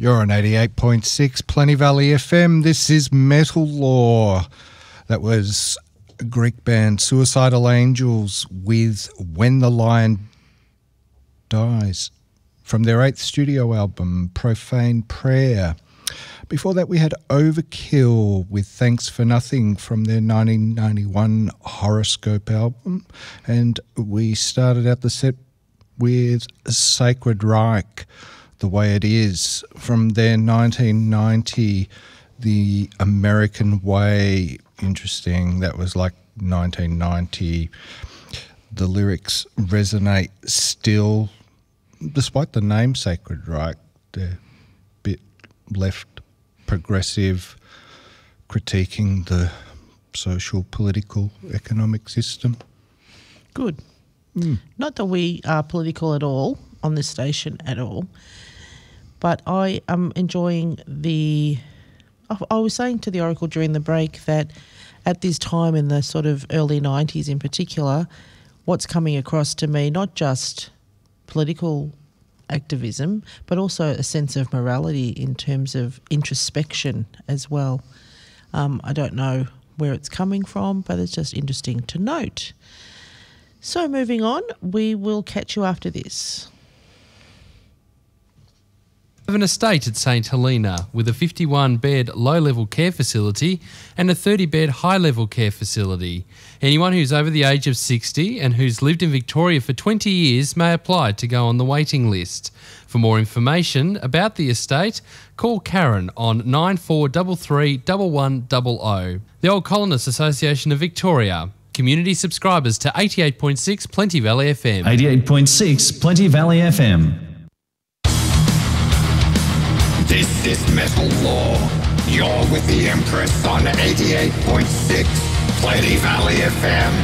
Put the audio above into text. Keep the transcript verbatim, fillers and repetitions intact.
You're on eighty-eight point six Plenty Valley F M. This is Metal Law. That was Greek band Suicidal Angels with When the Lion Dies from their eighth studio album, Profane Prayer. Before that, we had Overkill with Thanks for Nothing from their nineteen ninety-one Horoscope album. And we started out the set with Sacred Reich, The Way It Is, from their nineteen ninety The American Way. Interesting. That was like nineteen ninety. The lyrics resonate still, despite the name Sacred Reich. They're a bit left progressive, critiquing the social, political, economic system. Good. Mm. Not that we are political at all on this station at all, but I am enjoying the... I was saying to the Oracle during the break that at this time in the sort of early nineties in particular, what's coming across to me, not just political activism, but also a sense of morality in terms of introspection as well. Um, I don't know where it's coming from, but it's just interesting to note. So moving on, we will catch you after this. Of an estate at St Helena with a fifty-one bed low-level care facility and a thirty bed high-level care facility. Anyone who's over the age of sixty and who's lived in Victoria for twenty years may apply to go on the waiting list. For more information about the estate, call Karen on nine four three three, one one zero zero. The Old Colonists Association of Victoria. Community subscribers to eighty-eight point six Plenty Valley F M. eighty-eight point six Plenty Valley F M. This is Metal Law. You're with the Empress on eighty-eight point six Plenty Valley F M.